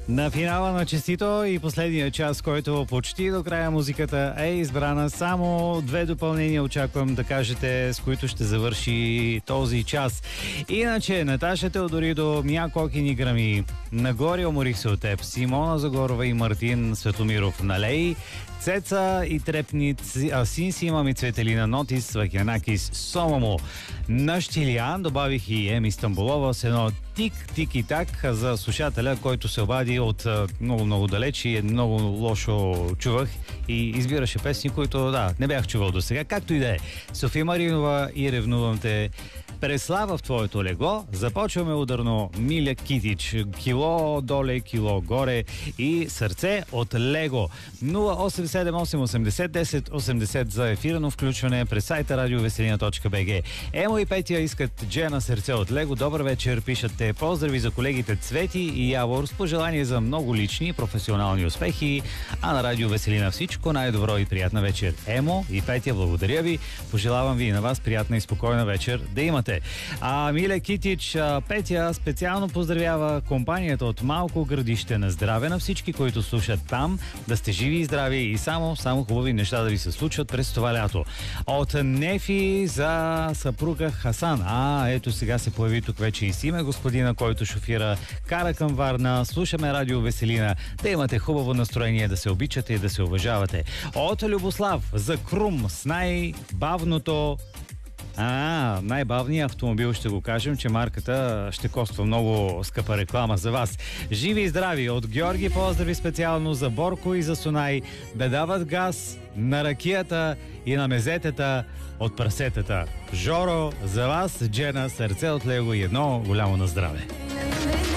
На финала на Честито и последния час, който почти до края музиката е избрана, само две допълнения очаквам да кажете, с които ще завърши този час. Иначе, Наташа Теодоридо, Мия Кокини Грами, Нагоре уморих се от теб, Симона Загорова и Мартин Светомиров, Налей, Цеца и Трепниц, Синси имам и Цветелина Нотис, Вакянакис, Сомамо. На Щилиан добавих и Еми Стамбулова с едно тик и так за слушателя, който се обади от много далеч и много лошо чувах и избираше песни, които не бях чувал до сега. Както и да е. София Маринова и Ревнувам те. Преслава в твоето легло. Започваме ударно Миля Китич. Кило доле, кило горе и Сърце от Лего. 0878801080 за ефирно включване през сайта радиовеселина.bg. Емо и Петя искат Джена Сърце от Лего. Добър вечер, пишат те. Поздрави за колегите Цвети и Явор с пожелание за много лични и професионални успехи. А на Радио Веселина всичко най-добро и приятна вечер. Емо и Петя, благодаря ви. Пожелавам ви и на вас приятна и спокойна вечер да имате. Миля Китич, Петя специално поздравява компанията от Малко Градище. На здраве на всички, които слушат там. Да сте живи и здрави и само хубави неща да ви се случват през това лято. От Нефи за съпруга Хасан. Ето сега се появи тук вече и Симе, господина, който шофира, кара към Варна. Слушаме Радио Веселина. Да имате хубаво настроение, да се обичате и да се уважавате. От Любослав за Крум с най-бавното най-бавният автомобил, ще го кажем, че марката ще коства много скъпа реклама за вас. Живи и здрави! От Георги поздрави специално за Борко и за Сунай да дават газ на ракията и на мезетата от прасетата. Жоро, за вас, Джена, Сърце от Лего и едно голямо на здраве.